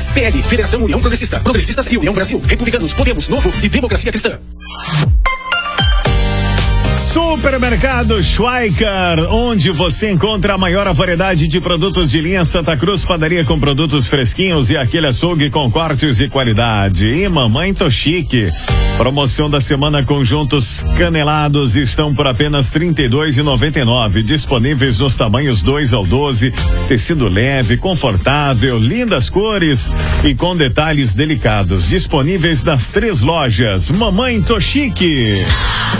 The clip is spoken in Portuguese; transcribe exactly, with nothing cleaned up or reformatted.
P L, Federação União Progressista. Progressistas e União Brasil. Republicanos, Podemos, Novo e Democracia Cristã. Supermercado Schweiker, onde você encontra a maior variedade de produtos de linha Santa Cruz, padaria com produtos fresquinhos e aquele açougue com cortes de qualidade. E Mamãe Tô Chique, promoção da semana, conjuntos canelados estão por apenas trinta e dois reais e noventa e nove, disponíveis nos tamanhos dois ao doze, tecido leve, confortável, lindas cores e com detalhes delicados, disponíveis nas três lojas. Mamãe Tô Chique.